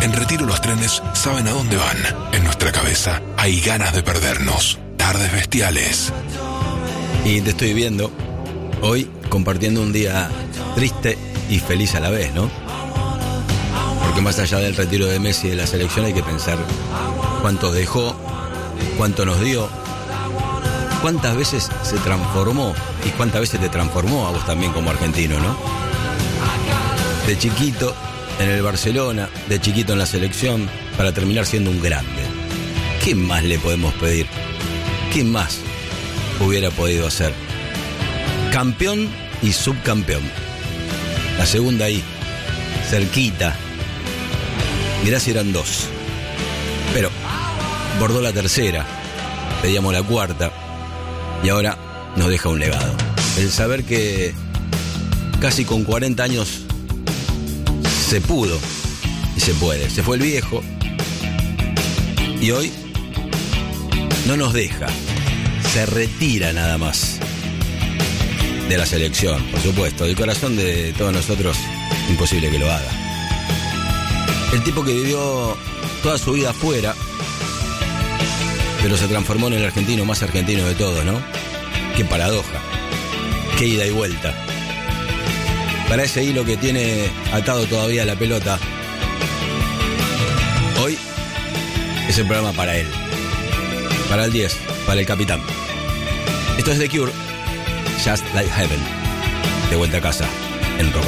En Retiro los trenes saben a dónde van. En nuestra cabeza hay ganas de perdernos. Tardes bestiales. Y te estoy viendo hoy compartiendo un día triste y feliz a la vez, ¿no? Porque más allá del retiro de Messi de la selección hay que pensar cuánto dejó, cuánto nos dio, cuántas veces se transformó y cuántas veces te transformó a vos también como argentino, ¿no? De chiquito en el Barcelona, de chiquito en la selección, para terminar siendo un grande. ¿Qué más le podemos pedir? ¿Qué más hubiera podido hacer? Campeón y subcampeón. La segunda ahí, cerquita. Mirá si eran dos. Pero bordó la tercera, pedíamos la cuarta y ahora nos deja un legado. El saber que casi con 40 años se pudo y se puede. Se fue el viejo y hoy no nos deja. Se retira nada más de la selección, por supuesto. Del corazón de todos nosotros, imposible que lo haga. El tipo que vivió toda su vida afuera, pero se transformó en el argentino más argentino de todos, ¿no? Qué paradoja, qué ida y vuelta. Para ese hilo que tiene atado todavía la pelota, hoy es el programa para él, para el 10, para el capitán. Esto es The Cure, Just Like Heaven. De vuelta a casa en Rock.